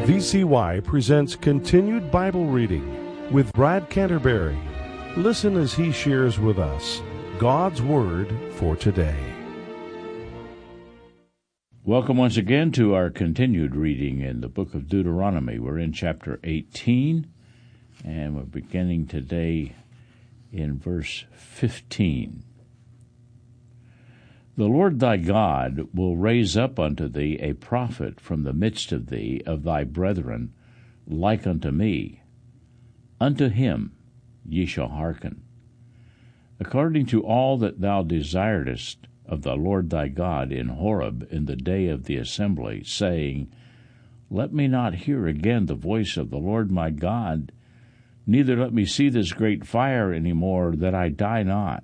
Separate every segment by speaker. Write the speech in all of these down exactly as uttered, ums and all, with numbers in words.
Speaker 1: V C Y presents Continued Bible Reading with Brad Canterbury. Listen as he shares with us God's Word for today.
Speaker 2: Welcome once again to our continued reading in the book of Deuteronomy. We're in chapter eighteen, and we're beginning today in verse fifteen. The Lord thy God will raise up unto thee a prophet from the midst of thee, of thy brethren, like unto me. Unto him ye shall hearken, according to all that thou desiredest of the Lord thy God in Horeb in the day of the assembly, saying, Let me not hear again the voice of the Lord my God, neither let me see this great fire any more, that I die not.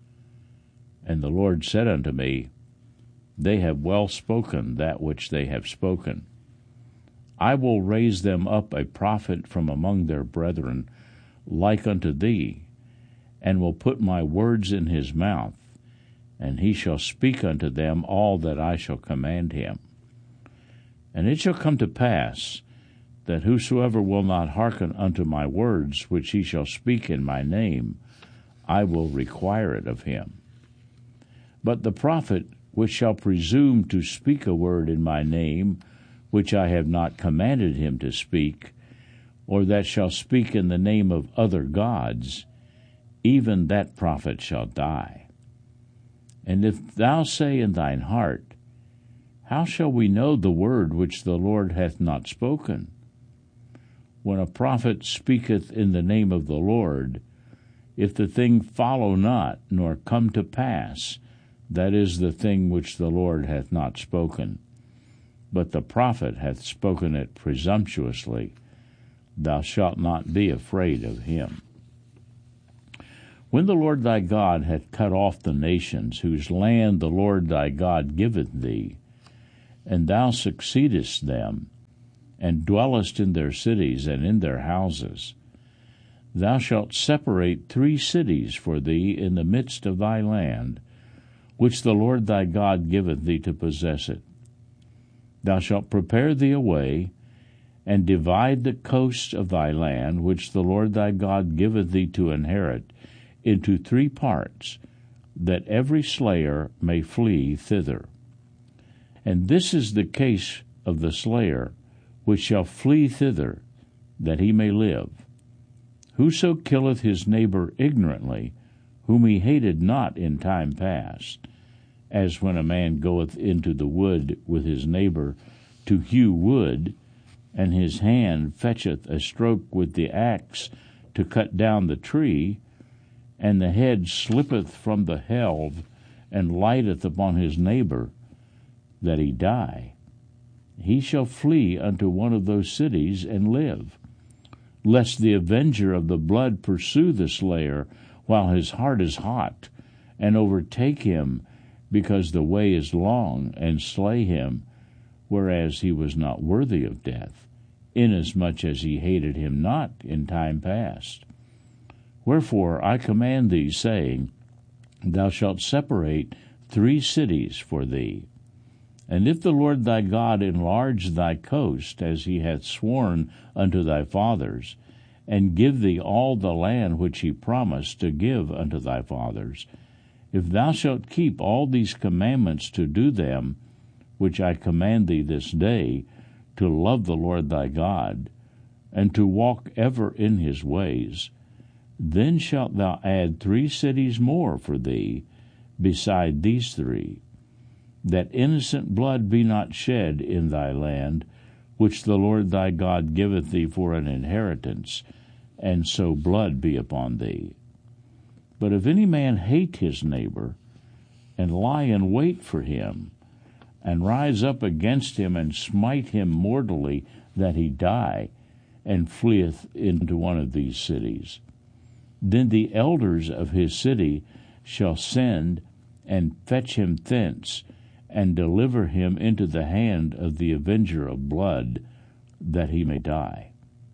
Speaker 2: And the Lord said unto me, They have well spoken that which they have spoken. I will raise them up a prophet from among their brethren, like unto thee, and will put my words in his mouth, and he shall speak unto them all that I shall command him. And it shall come to pass, that whosoever will not hearken unto my words, which he shall speak in my name, I will require it of him. But the prophet which shall presume to speak a word in my name, which I have not commanded him to speak, or that shall speak in the name of other gods, even that prophet shall die. And if thou say in thine heart, How shall we know the word which the Lord hath not spoken? When a prophet speaketh in the name of the Lord, if the thing follow not, nor come to pass, that is the thing which the Lord hath not spoken, but the prophet hath spoken it presumptuously, thou shalt not be afraid of him. When the Lord thy God hath cut off the nations, whose land the Lord thy God giveth thee, and thou succeedest them, and dwellest in their cities and in their houses, thou shalt separate three cities for thee in the midst of thy land, which the Lord thy God giveth thee to possess it. Thou shalt prepare thee a way, and divide the coasts of thy land, which the Lord thy God giveth thee to inherit, into three parts, that every slayer may flee thither. And this is the case of the slayer, which shall flee thither, that he may live. Whoso killeth his neighbor ignorantly, whom he hated not in time past, as when a man goeth into the wood with his neighbor to hew wood, and his hand fetcheth a stroke with the axe to cut down the tree, and the head slippeth from the helve, and lighteth upon his neighbor, that he die, he shall flee unto one of those cities and live, lest the avenger of the blood pursue the slayer while his heart is hot, and overtake him, because the way is long, and slay him, whereas he was not worthy of death, inasmuch as he hated him not in time past. Wherefore I command thee, saying, Thou shalt separate three cities for thee. And if the Lord thy God enlarge thy coast, as he hath sworn unto thy fathers, and give thee all the land which he promised to give unto thy fathers, if thou shalt keep all these commandments to do them, which I command thee this day, to love the Lord thy God, and to walk ever in his ways, then shalt thou add three cities more for thee, beside these three, that innocent blood be not shed in thy land, which the Lord thy God giveth thee for an inheritance, and so blood be upon thee. But if any man hate his neighbor, and lie in wait for him, and rise up against him, and smite him mortally, that he die, and fleeth into one of these cities, then the elders of his city shall send and fetch him thence, and deliver him into the hand of the avenger of blood, that he may die.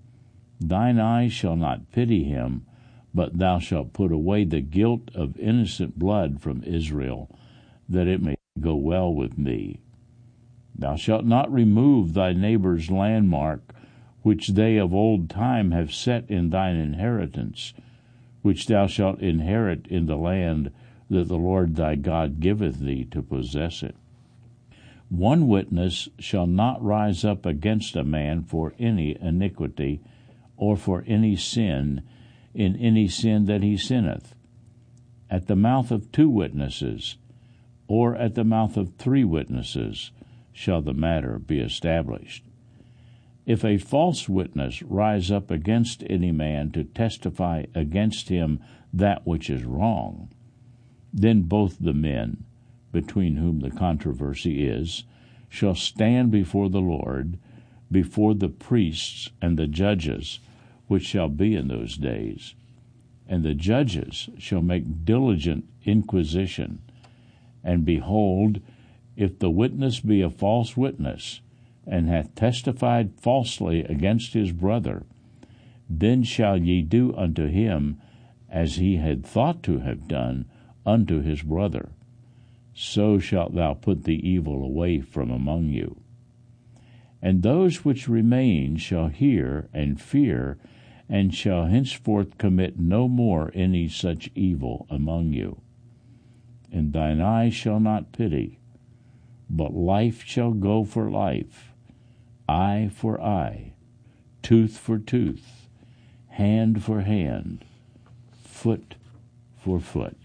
Speaker 2: Thine eye shall not pity him, but thou shalt put away the guilt of innocent blood from Israel, that it may go well with me. Thou shalt not remove thy neighbor's landmark, which they of old time have set in thine inheritance, which thou shalt inherit in the land that the Lord thy God giveth thee to possess it. One witness shall not rise up against a man for any iniquity, or for any sin, in any sin that he sinneth. At the mouth of two witnesses, or at the mouth of three witnesses, shall the matter be established. If a false witness rise up against any man to testify against him that which is wrong, then both the men, between whom the controversy is, shall stand before the Lord, before the priests and the judges, which shall be in those days. And the judges shall make diligent inquisition. And behold, if the witness be a false witness, and hath testified falsely against his brother, then shall ye do unto him as he had thought to have done unto his brother. So shalt thou put the evil away from among you. And those which remain shall hear and fear, and shall henceforth commit no more any such evil among you. And thine eye shall not pity, but life shall go for life, eye for eye, tooth for tooth, hand for hand, foot for foot.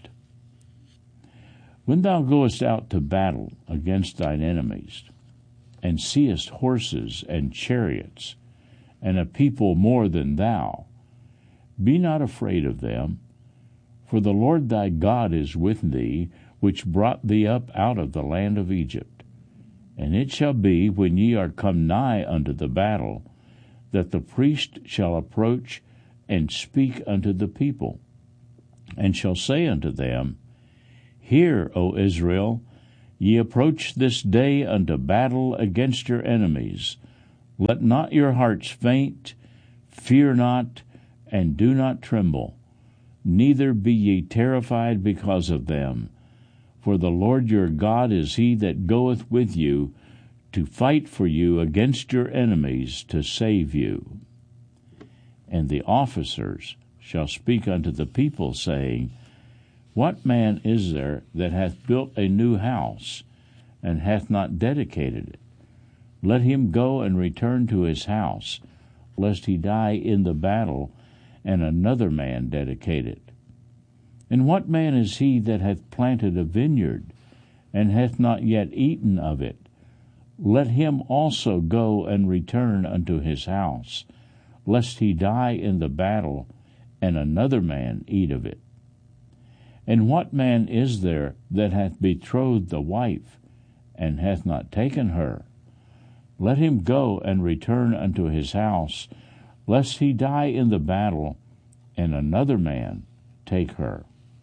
Speaker 2: When thou goest out to battle against thine enemies, and seest horses and chariots, and a people more than thou, be not afraid of them, for the Lord thy God is with thee, which brought thee up out of the land of Egypt. And it shall be, when ye are come nigh unto the battle, that the priest shall approach and speak unto the people, and shall say unto them, Hear, O Israel, ye approach this day unto battle against your enemies. Let not your hearts faint, fear not, and do not tremble, neither be ye terrified because of them. For the Lord your God is he that goeth with you to fight for you against your enemies, to save you. And the officers shall speak unto the people, saying, What man is there that hath built a new house, and hath not dedicated it? Let him go and return to his house, lest he die in the battle, and another man dedicate it. And what man is he that hath planted a vineyard, and hath not yet eaten of it? Let him also go and return unto his house, lest he die in the battle, and another man eat of it. And what man is there that hath betrothed a wife, and hath not taken her? Let him go and return unto his house, lest he die in the battle, and another man take her.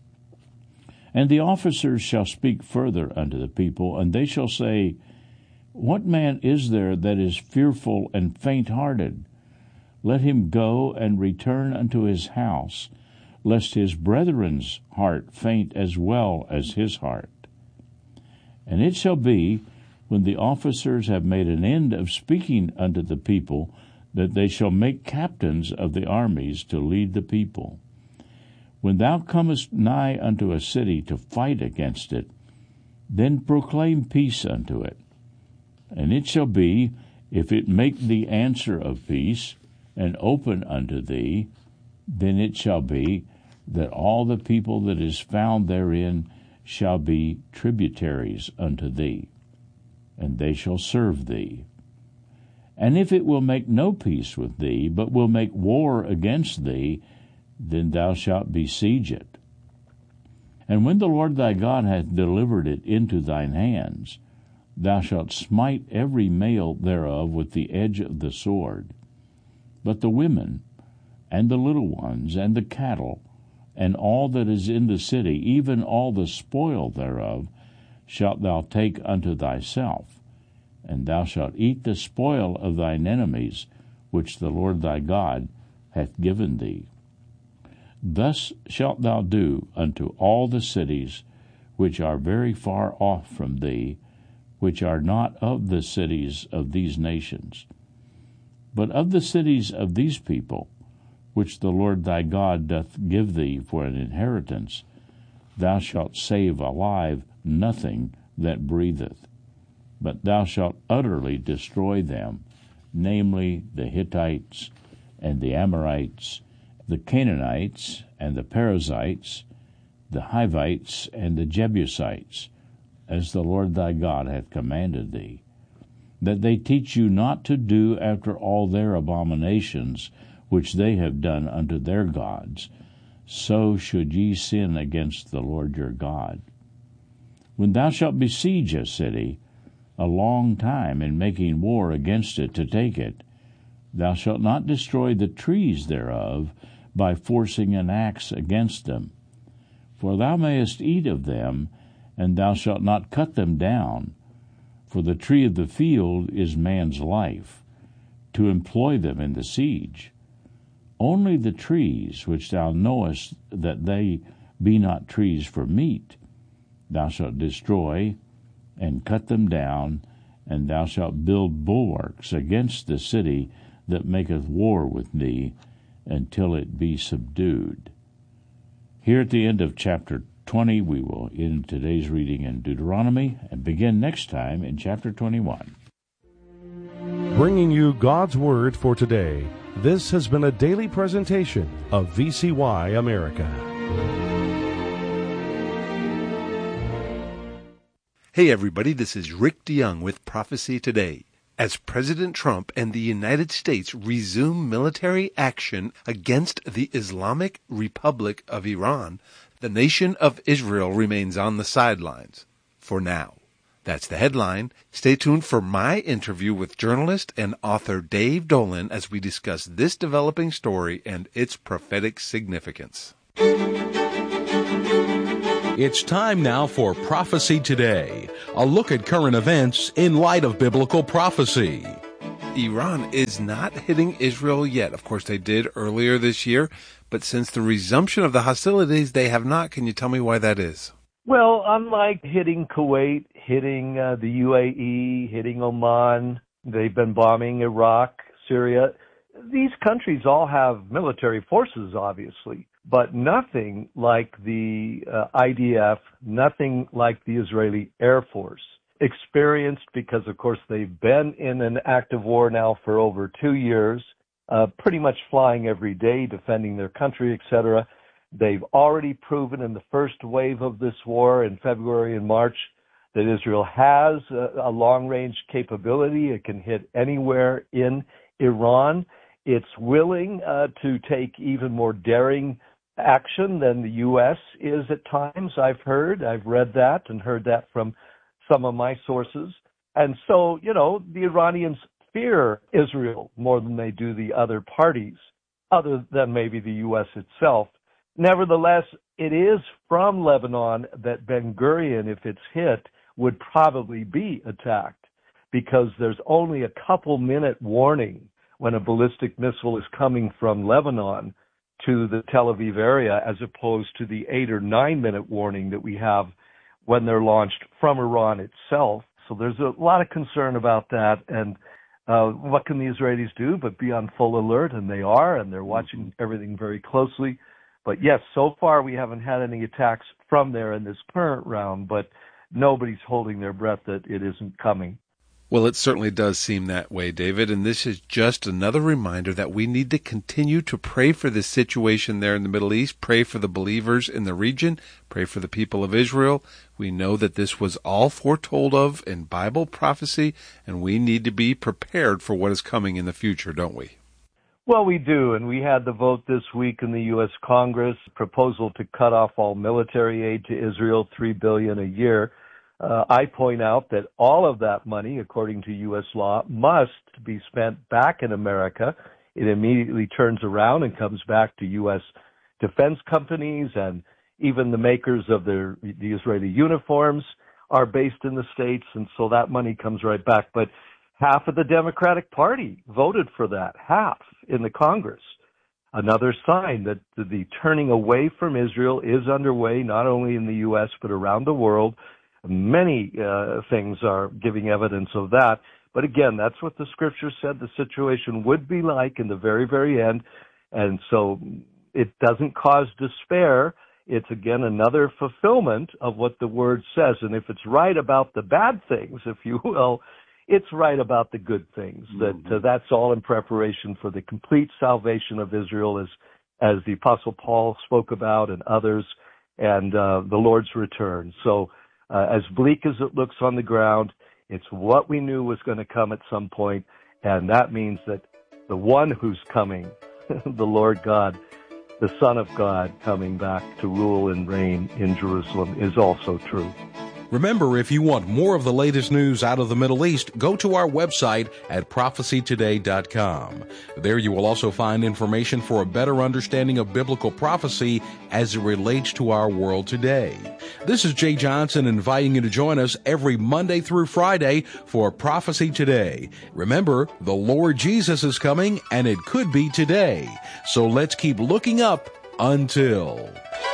Speaker 2: And the officers shall speak further unto the people, and they shall say, What man is there that is fearful and faint-hearted? Let him go and return unto his house, lest his brethren's heart faint as well as his heart. And it shall be, when the officers have made an end of speaking unto the people, that they shall make captains of the armies to lead the people. When thou comest nigh unto a city to fight against it, then proclaim peace unto it. And it shall be, if it make thee answer of peace, and open unto thee, then it shall be that all the people that is found therein shall be tributaries unto thee, and they shall serve thee. And if it will make no peace with thee, but will make war against thee, then thou shalt besiege it. And when the Lord thy God hath delivered it into thine hands, thou shalt smite every male thereof with the edge of the sword. But the women, and the little ones, and the cattle, and all that is in the city, even all the spoil thereof, shalt thou take unto thyself, and thou shalt eat the spoil of thine enemies, which the Lord thy God hath given thee. Thus shalt thou do unto all the cities which are very far off from thee, which are not of the cities of these nations, but of the cities of these people, which the Lord thy God doth give thee for an inheritance, thou shalt save alive nothing that breatheth, but thou shalt utterly destroy them, namely the Hittites, and the Amorites, the Canaanites, and the Perizzites, the Hivites, and the Jebusites, as the Lord thy God hath commanded thee, that they teach you not to do after all their abominations which they have done unto their gods, so should ye sin against the Lord your God. When thou shalt besiege a city a long time in making war against it to take it, thou shalt not destroy the trees thereof by forcing an axe against them. For thou mayest eat of them, and thou shalt not cut them down. For the tree of the field is man's life, to employ them in the siege. Only the trees which thou knowest that they be not trees for meat, thou shalt destroy, and cut them down, and thou shalt build bulwarks against the city that maketh war with thee, until it be subdued. Here at the end of chapter twenty, we will end today's reading in Deuteronomy and begin next time in chapter twenty-one.
Speaker 1: Bringing you God's Word for today, this has been a daily presentation of V C Y America.
Speaker 3: Hey everybody, this is Rick DeYoung with Prophecy Today. As President Trump and the United States resume military action against the Islamic Republic of Iran, the nation of Israel remains on the sidelines. For now. That's the headline. Stay tuned for my interview with journalist and author Dave Dolan as we discuss this developing story and its prophetic significance.
Speaker 4: It's time now for Prophecy Today, a look at current events in light of biblical prophecy.
Speaker 3: Iran is not hitting Israel yet. Of course, they did earlier this year, but since the resumption of the hostilities, they have not. Can you tell me why that is?
Speaker 5: Well, unlike hitting Kuwait, hitting uh, the U A E, hitting Oman, they've been bombing Iraq, Syria. These countries all have military forces, obviously, but nothing like the uh, I D F, nothing like the Israeli Air Force. Experienced because, of course, they've been in an active war now for over two years, uh, pretty much flying every day, defending their country, et cetera. They've already proven in the first wave of this war in February and March that Israel has a, a long-range capability. It can hit anywhere in Iran. It's willing uh, to take even more daring action than the U S is at times, I've heard. I've read that and heard that from some of my sources. And so, you know, the Iranians fear Israel more than they do the other parties, other than maybe the U S itself. Nevertheless, it is from Lebanon that Ben Gurion, if it's hit, would probably be attacked because there's only a couple minute warning when a ballistic missile is coming from Lebanon to the Tel Aviv area as opposed to the eight or nine minute warning that we have when they're launched from Iran itself. So there's a lot of concern about that. And uh, what can the Israelis do but be on full alert? And they are, and they're watching everything very closely. But yes, so far we haven't had any attacks from there in this current round, but nobody's holding their breath that it isn't coming.
Speaker 3: Well, it certainly does seem that way, David, and this is just another reminder that we need to continue to pray for this situation there in the Middle East, pray for the believers in the region, pray for the people of Israel. We know that this was all foretold of in Bible prophecy, and we need to be prepared for what is coming in the future, don't we?
Speaker 5: Well, we do, and we had the vote this week in the U S Congress, proposal to cut off all military aid to Israel, three billion dollars a year. Uh, I point out that all of that money, according to U S law, must be spent back in America. It immediately turns around and comes back to U S defense companies, and even the makers of the, the Israeli uniforms are based in the States, and so that money comes right back. But half of the Democratic Party voted for that, half in the Congress. Another sign that the turning away from Israel is underway, not only in the U S, but around the world. Many uh, things are giving evidence of that. But again, that's what the scripture said the situation would be like in the very, very end. And so it doesn't cause despair. It's, again, another fulfillment of what the Word says. And if it's right about the bad things, if you will, it's right about the good things. Mm-hmm. That uh, that's all in preparation for the complete salvation of Israel, as as the Apostle Paul spoke about and others, and uh, the Lord's return. So uh, as bleak as it looks on the ground, it's what we knew was going to come at some point, and that means that the one who's coming, the Lord God, the Son of God coming back to rule and reign in Jerusalem, is also true.
Speaker 4: Remember, if you want more of the latest news out of the Middle East, go to our website at prophecy today dot com. There you will also find information for a better understanding of biblical prophecy as it relates to our world today. This is Jay Johnson inviting you to join us every Monday through Friday for Prophecy Today. Remember, the Lord Jesus is coming, and it could be today. So let's keep looking up until...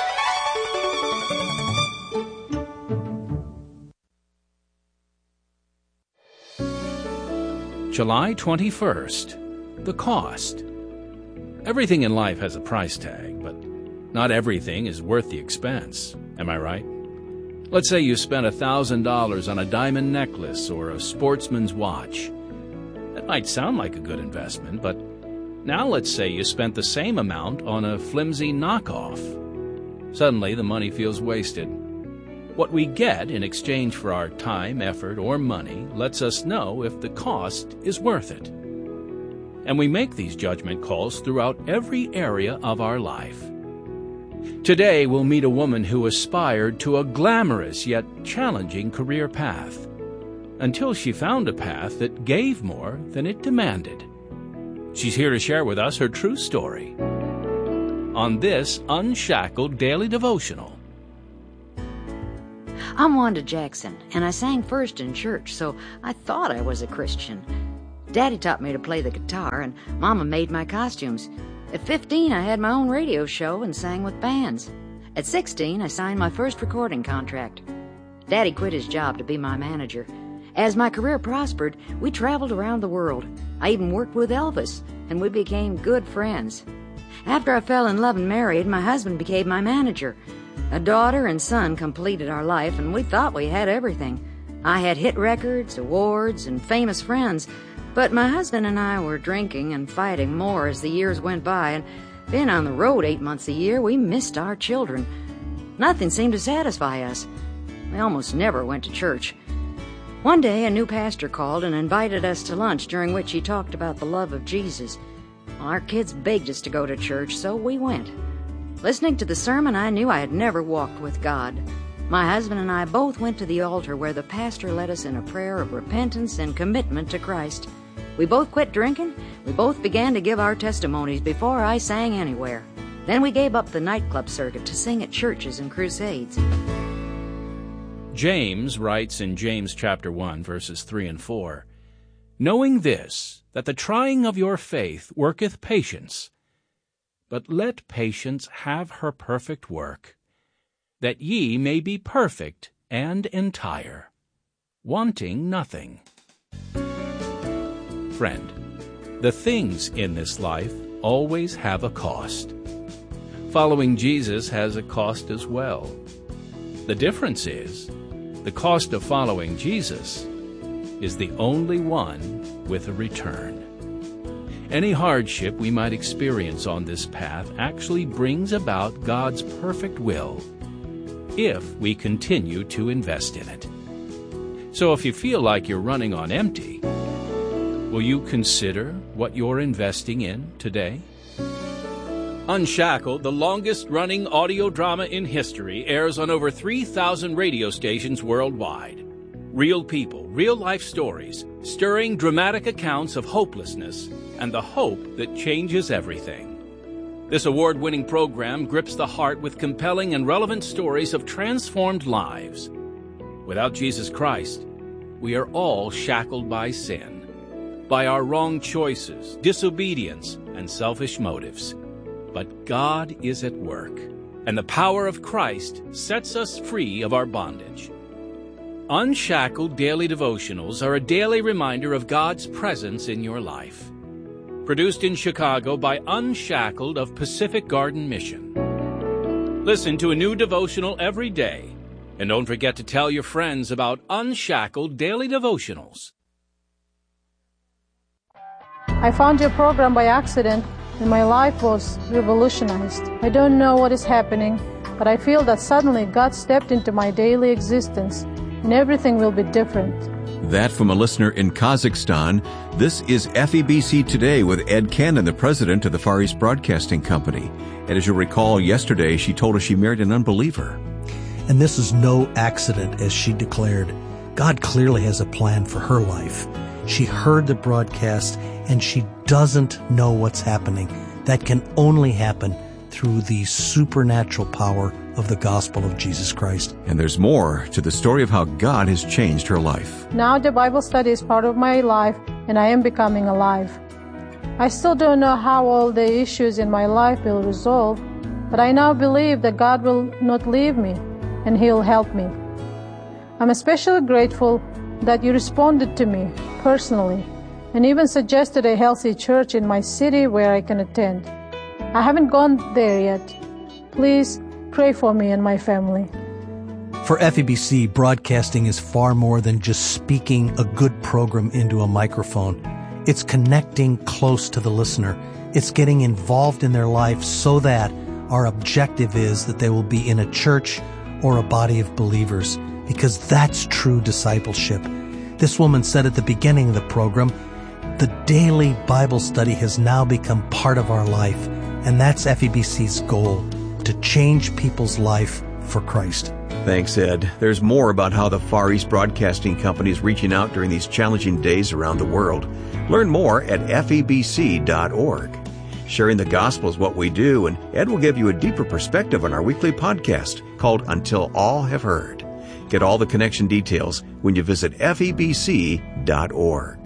Speaker 6: July twenty-first, the cost. Everything in life has a price tag, but not everything is worth the expense. Am I right? Let's say you spent one thousand dollars on a diamond necklace or a sportsman's watch. That might sound like a good investment, but now let's say you spent the same amount on a flimsy knockoff. Suddenly, the money feels wasted. What we get in exchange for our time, effort, or money lets us know if the cost is worth it. And we make these judgment calls throughout every area of our life. Today, we'll meet a woman who aspired to a glamorous yet challenging career path, until she found a path that gave more than it demanded. She's here to share with us her true story on this Unshackled Daily Devotional.
Speaker 7: I'm Wanda Jackson, and I sang first in church, so I thought I was a Christian. Daddy taught me to play the guitar, and Mama made my costumes. At fifteen, I had my own radio show and sang with bands. At sixteen, I signed my first recording contract. Daddy quit his job to be my manager. As my career prospered, we traveled around the world. I even worked with Elvis, and we became good friends. After I fell in love and married, my husband became my manager. A daughter and son completed our life, and we thought we had everything. I had hit records, awards, and famous friends, but my husband and I were drinking and fighting more as the years went by, and being on the road eight months a year, we missed our children. Nothing seemed to satisfy us. We almost never went to church. One day, a new pastor called and invited us to lunch, during which he talked about the love of Jesus. Our kids begged us to go to church, so we went. Listening to the sermon, I knew I had never walked with God. My husband and I both went to the altar where the pastor led us in a prayer of repentance and commitment to Christ. We both quit drinking. We both began to give our testimonies before I sang anywhere. Then we gave up the nightclub circuit to sing at churches and crusades.
Speaker 6: James writes in James chapter one, verses three and four, "Knowing this, that the trying of your faith worketh patience, but let patience have her perfect work, that ye may be perfect and entire, wanting nothing." Friend, the things in this life always have a cost. Following Jesus has a cost as well. The difference is, the cost of following Jesus is the only one with a return. Any hardship we might experience on this path actually brings about God's perfect will if we continue to invest in it. So if you feel like you're running on empty, will you consider what you're investing in today? Unshackled, the longest-running audio drama in history, airs on over three thousand radio stations worldwide. Real people, real-life stories, stirring dramatic accounts of hopelessness and the hope that changes everything. This award-winning program grips the heart with compelling and relevant stories of transformed lives. Without Jesus Christ, we are all shackled by sin, by our wrong choices, disobedience, and selfish motives. But God is at work, and the power of Christ sets us free of our bondage. Unshackled Daily Devotionals are a daily reminder of God's presence in your life. Produced in Chicago by Unshackled of Pacific Garden Mission. Listen to a new devotional every day. And don't forget to tell your friends about Unshackled Daily Devotionals.
Speaker 8: I found your program by accident, and my life was revolutionized. I don't know what is happening, but I feel that suddenly God stepped into my daily existence, and everything will be different.
Speaker 9: That from a listener in Kazakhstan. This is F E B C Today with Ed Cannon, the president of the Far East Broadcasting Company. And as you'll recall, yesterday she told us she married an unbeliever.
Speaker 10: And this is no accident, as she declared. God clearly has a plan for her life. She heard the broadcast, and she doesn't know what's happening. That can only happen through the supernatural power of the gospel of Jesus Christ.
Speaker 9: And there's more to the story of how God has changed her life.
Speaker 8: Now the Bible study is part of my life, and I am becoming alive. I still don't know how all the issues in my life will resolve, but I now believe that God will not leave me, and He'll help me. I'm especially grateful that you responded to me personally, and even suggested a healthy church in my city where I can attend. I haven't gone there yet. Please pray for me and my family.
Speaker 10: For F E B C, broadcasting is far more than just speaking a good program into a microphone. It's connecting close to the listener. It's getting involved in their life so that our objective is that they will be in a church or a body of believers, because that's true discipleship. This woman said at the beginning of the program, the daily Bible study has now become part of our life, and that's F E B C's goal, to change people's life for Christ.
Speaker 9: Thanks, Ed. There's more about how the Far East Broadcasting Company is reaching out during these challenging days around the world. Learn more at F E B C dot org. Sharing the gospel is what we do, and Ed will give you a deeper perspective on our weekly podcast called Until All Have Heard. Get all the connection details when you visit F E B C dot org.